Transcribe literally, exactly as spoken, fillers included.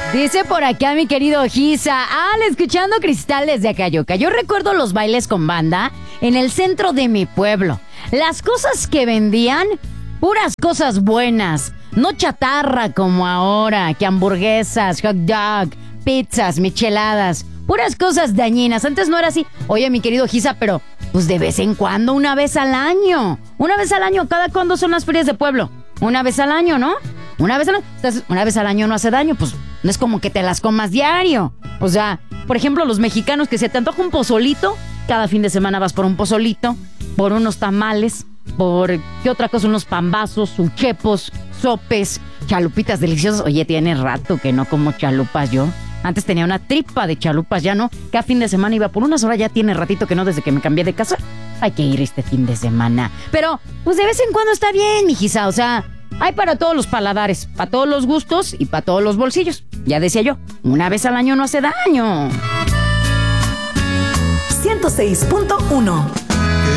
Dice por acá mi querido Giza, al escuchando Cristales de Acayoca. Yo recuerdo los bailes con banda en el centro de mi pueblo. Las cosas que vendían, puras cosas buenas. No chatarra como ahora, que hamburguesas, hot dog, pizzas, micheladas. Puras cosas dañinas. Antes no era así. Oye, mi querido Giza, pero pues de vez en cuando, una vez al año. Una vez al año. ¿Cada cuándo son las ferias de pueblo? Una vez al año, ¿no? Una vez al año. Entonces, una vez al año no hace daño. Pues no es como que te las comas diario. O sea, por ejemplo, los mexicanos que se te antoja un pozolito, cada fin de semana vas por un pozolito, por unos tamales, por, ¿qué otra cosa? Unos pambazos, uchepos, sopes, chalupitas deliciosas. Oye, tiene rato que no como chalupas yo. Antes tenía una tripa de chalupas, ya no. Cada fin de semana iba por unas horas, ya tiene ratito que no, desde que me cambié de casa. Hay que ir este fin de semana. Pero, pues de vez en cuando está bien, mijisa. O sea, hay para todos los paladares, para todos los gustos y para todos los bolsillos. Ya decía yo, una vez al año no hace daño. ciento seis punto uno